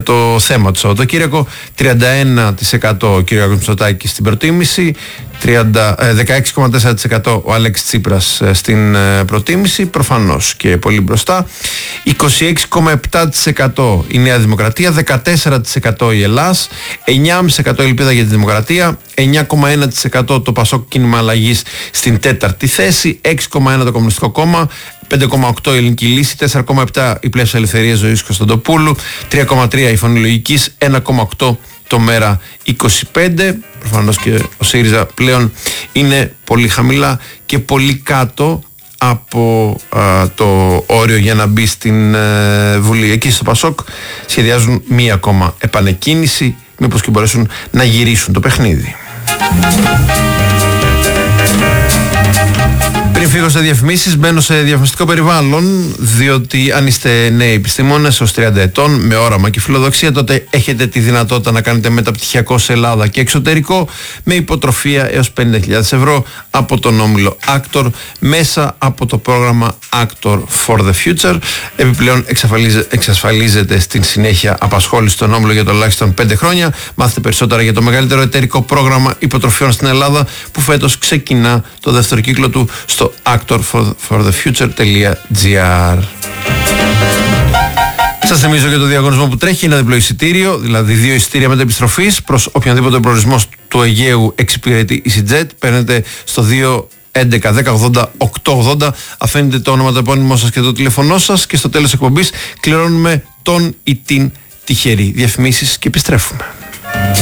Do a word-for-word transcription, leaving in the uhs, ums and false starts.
το θέμα του Σαββατοκύριακο. τριάντα ένα τοις εκατό ο Κυριάκος Μητσοτάκης στην προτίμηση, δεκαέξι κόμμα τέσσερα τοις εκατό ο Αλέξης Τσίπρας στην προτίμηση, προφανώς και πολύ μπροστά. είκοσι έξι κόμμα επτά τοις εκατό η Νέα Δημοκρατία, δεκατέσσερα τοις εκατό η Ελλάς, εννιά κόμμα πέντε τοις εκατό η Ελπίδα για τη Δημοκρατία, εννιά κόμμα ένα τοις εκατό το Πασόκ Κίνημα Αλλαγής στην τέταρτη θέση, έξι κόμμα ένα τοις εκατό το Κομμουνιστικό Κόμμα, πέντε κόμμα οκτώ η Ελληνική Λύση, τέσσερα κόμμα επτά η Πλεύση Ελευθερίας Ζωής Κωνσταντοπούλου, τρία κόμμα τρία η Φωνή Λογικής, ένα κόμμα οκτώ το Μέρα είκοσι πέντε. Προφανώς και ο ΣΥΡΙΖΑ πλέον είναι πολύ χαμηλά και πολύ κάτω από α, το όριο για να μπει στην ε, Βουλή. Εκεί στο Πασόκ σχεδιάζουν μία ακόμα επανεκκίνηση, μήπως και μπορέσουν να γυρίσουν το παιχνίδι. Πριν φύγω σε διαφημίσεις, μπαίνω σε διαφημιστικό περιβάλλον, διότι αν είστε νέοι επιστήμονες ως τριάντα ετών με όραμα και φιλοδοξία, τότε έχετε τη δυνατότητα να κάνετε μεταπτυχιακό σε Ελλάδα και εξωτερικό με υποτροφία έως πενήντα χιλιάδες ευρώ από τον όμιλο Actor μέσα από το πρόγραμμα Actor for the Future. Επιπλέον εξασφαλίζεται στην συνέχεια απασχόληση στον όμιλο για τουλάχιστον πέντε χρόνια. Μάθετε περισσότερα για το μεγαλύτερο εταιρικό πρόγραμμα υποτροφιών στην Ελλάδα που φέτος ξεκινά το δεύτερο κύκλο του στο actor for the future τελεία gr. Σας θυμίζω για το διαγωνισμό που τρέχει, ένα διπλό εισιτήριο, δηλαδή δύο εισιτήρια μετεπιστροφής προς οποιονδήποτε προορισμό του Αιγαίου εξυπηρετεί EasyJet. Παίρνετε στο δύο έντεκα δέκα ογδόντα οκτώ ογδόντα, αφήνετε το όνομα, το επώνυμό σας και το τηλέφωνό σας και στο τέλος εκπομπής κληρώνουμε τον ή την τυχερή. Διαφημίσεις και επιστρέφουμε.